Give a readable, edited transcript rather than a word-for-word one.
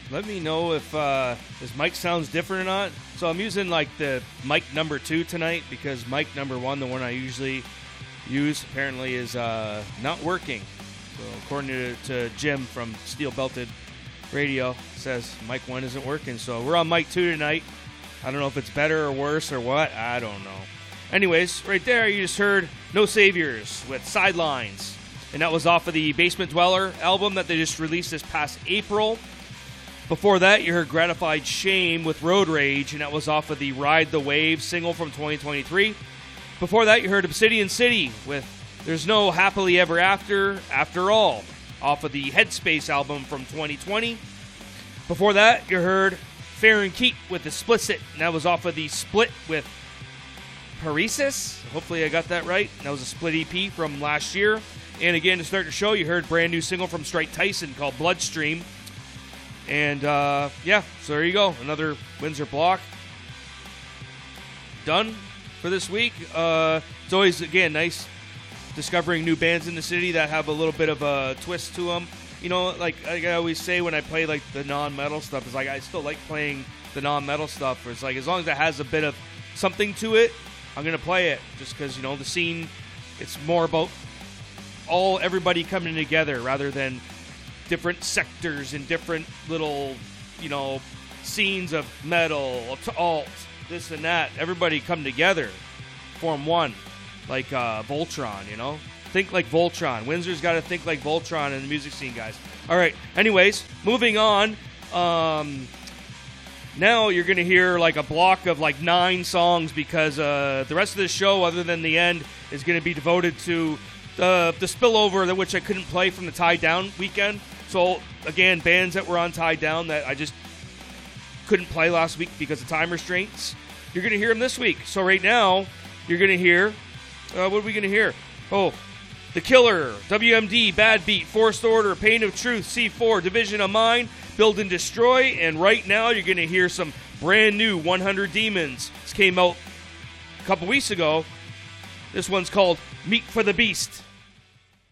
let me know if this mic sounds different or not. So I'm using like the mic number 2 tonight because mic number 1, the one I usually use, apparently is not working. So according to Jim from Steel Belted Radio, says mic 1 isn't working. So we're on mic 2 tonight. I don't know if it's better or worse or what. I don't know. Anyways, right there you just heard No Saviors with Sidelines. And that was off of the Basement Dweller album that they just released this past April. Before that, you heard Gratified Shame with Road Rage, and that was off of the Ride the Wave single from 2023. Before that, you heard Obsidian City with There's No Happily Ever After All, off of the Headspace album from 2020. Before that, you heard Fahrenheit with Explicit, and that was off of the Split with Paresis. Hopefully I got that right. That was a split EP from last year. And again, to start the show, you heard a brand new single from Strike Tyson called Bloodstream. And, yeah, so there you go. Another Windsor block. Done for this week. It's always, again, nice discovering new bands in the city that have a little bit of a twist to them. You know, like I always say when I play, like, the non-metal stuff, it's like I still like playing the non-metal stuff. It's like as long as it has a bit of something to it, I'm going to play it. Just because, you know, the scene, it's more about everybody coming together rather than different sectors and different little, you know, scenes of metal, alt, this and that. Everybody come together, form one, like Voltron, you know? Think like Voltron. Windsor's got to think like Voltron in the music scene, guys. All right, anyways, moving on. Now you're going to hear like a block of like 9 songs because the rest of the show, other than the end, is going to be devoted to the spillover that which I couldn't play from the Tie Down weekend. So, again, bands that were on Tie Down that I just couldn't play last week because of time restraints, you're going to hear them this week. So right now, you're going to hear, what are we going to hear? Oh, The Killer, WMD, Bad Beat, Forced Order, Pain of Truth, C4, Division of Mind, Build and Destroy, and right now you're going to hear some brand new 100 Demons. This came out a couple weeks ago. This one's called Meat for the Beast.